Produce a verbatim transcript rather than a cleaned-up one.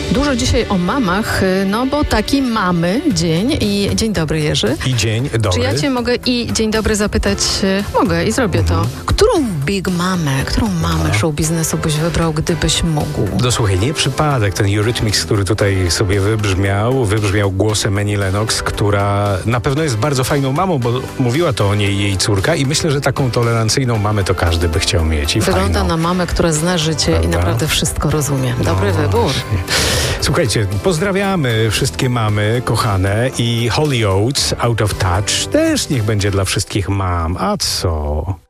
Dużo dzisiaj o mamach, no bo taki mamy dzień i dzień dobry, Jerzy. I dzień dobry. Czy ja cię mogę i dzień dobry zapytać? Mogę i zrobię Mhm. to. Którą big mamę, którą mamę show biznesu byś wybrał, gdybyś mógł? No słuchaj, nie przypadek ten Eurythmics, który tutaj sobie wybrzmiał, wybrzmiał głosem Annie Lennox, która na pewno jest bardzo fajną mamą, bo mówiła to o niej jej córka i myślę, że taką tolerancyjną mamę to każdy by chciał mieć. I Wygląda fajną. na mamę, która zna życie Prawda? i naprawdę wszystko rozumie. Dobry No, wybór. właśnie. Słuchajcie, pozdrawiamy wszystkie mamy kochane i Holy Oates, Out of Touch też niech będzie dla wszystkich mam. A co?